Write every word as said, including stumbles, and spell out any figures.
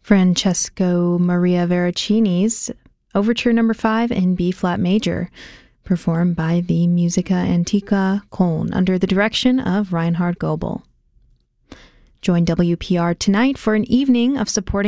Francesco Maria Veracini's Overture Number five in B-flat major, performed by the Musica Antica Köln under the direction of Reinhard Goebel. Join W P R tonight for an evening of supporting